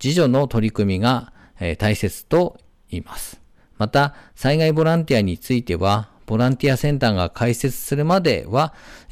自助の取り組みが、大切と言います。また、災害ボランティアについては、ボランティアセンターが開設するまでは、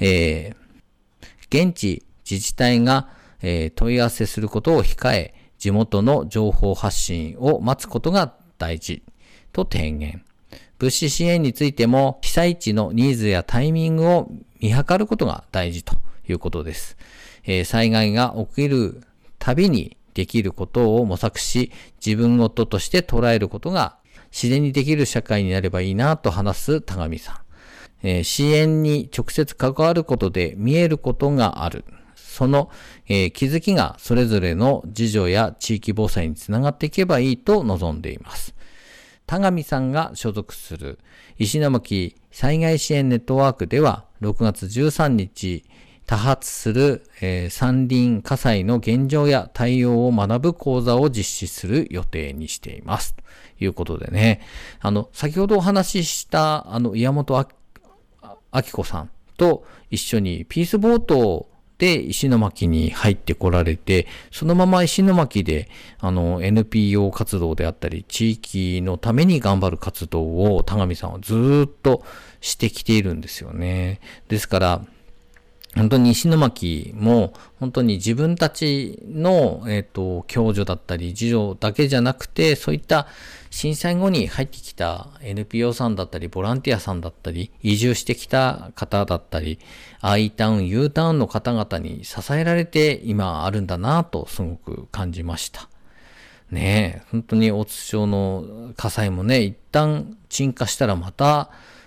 現地自治体が、問い合わせすることを控え、地元の情報発信を待つことが大事と提言。物資支援についても、被災地のニーズやタイミングを見計ることが大事ということです。災害が起きるたびにできることを模索し、自分事として捉えることが自然にできる社会になればいいなと話す田上さん。支援に直接関わることで見えることがある。その、気づきがそれぞれの自助や地域防災につながっていけばいいと望んでいます。田上さんが所属する石巻災害支援ネットワークでは6月13日多発する、山林火災の現状や対応を学ぶ講座を実施する予定にしています。ということでね、先ほどお話しした岩本明子さんと一緒にピースボートで石巻に入ってこられて、そのまま石巻でNPO 活動であったり地域のために頑張る活動を田上さんはずっとしてきているんですよね。ですから本当に石巻も本当に自分たちの、共助だったり自助だけじゃなくて、そういった震災後に入ってきた NPO さんだったりボランティアさんだったり移住してきた方だったり I タウン U タウンの方々に支えられて今あるんだなとすごく感じました。ねえ、本当に大津町の火災もね、一旦鎮火したらまた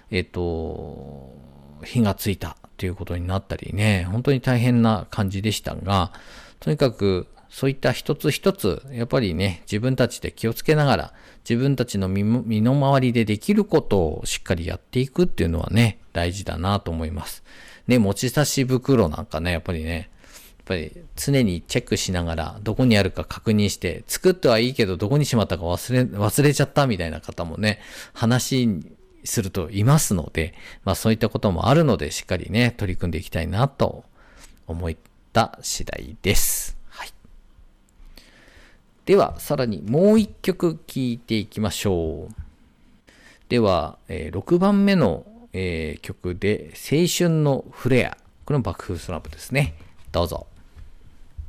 火がついたということになったりね、本当に大変な感じでしたが、とにかくそういった一つ一つやっぱりね、自分たちで気をつけながら自分たちの身の回りでできることをしっかりやっていくっていうのはね、大事だなと思います。ね、持ち差し袋なんかね、やっぱり常にチェックしながらどこにあるか確認して、作ってはいいけどどこにしまったか忘れちゃったみたいな方もね、話するといますので、そういったこともあるので、しっかりね、取り組んでいきたいなと思った次第です。はい。では、さらにもう一曲聴いていきましょう。では、6番目の、曲で、青春のフレア。これも爆風スランプですね。どうぞ。